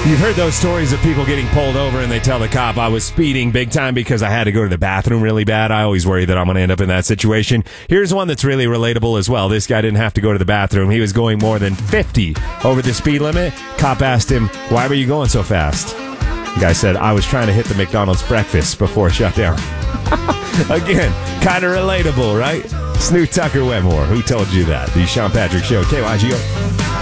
You've heard those stories of people getting pulled over and they tell the cop I was speeding big time because I had to go to the bathroom really bad. I always worry that I'm going to end up in that situation. Here's one that's really relatable as well. This guy didn't have to go to the bathroom. He was going more than 50 over the speed limit. Cop asked him, why were you going so fast? The guy said, I was trying to hit the McDonald's breakfast before it shut down. Again, kind of relatable, right? Snoot Tucker Wetmore. Who told you that? The Sean Patrick Show. KYGO.